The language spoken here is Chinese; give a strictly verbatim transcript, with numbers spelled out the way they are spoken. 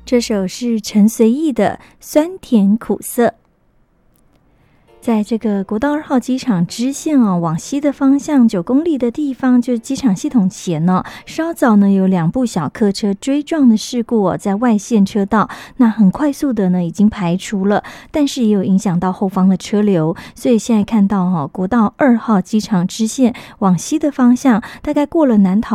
这首是陈随意的《酸甜苦涩》。在这个国道二号机场支线哦，往西的方向九公里的地方，就是机场系统前呢、哦，稍早呢有两部小客车追撞的事故哦，在外线车道，那很快速的呢已经排除了，但是也有影响到后方的车流，所以现在看到哈、哦，国道二号机场支线往西的方向，大概过了南桃